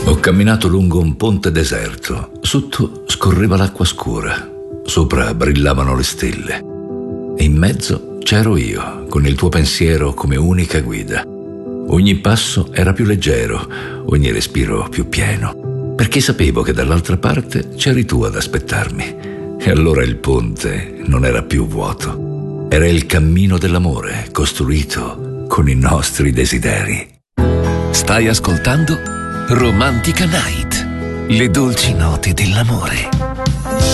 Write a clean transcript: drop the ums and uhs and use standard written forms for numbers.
Ho camminato lungo un ponte deserto. Sotto scorreva l'acqua scura. Sopra brillavano le stelle. E in mezzo c'ero io, con il tuo pensiero come unica guida. Ogni passo era più leggero, ogni respiro più pieno, perché sapevo che dall'altra parte c'eri tu ad aspettarmi. E allora il ponte non era più vuoto. Era il cammino dell'amore, costruito con i nostri desideri. Stai ascoltando Romantica Night, le dolci note dell'amore.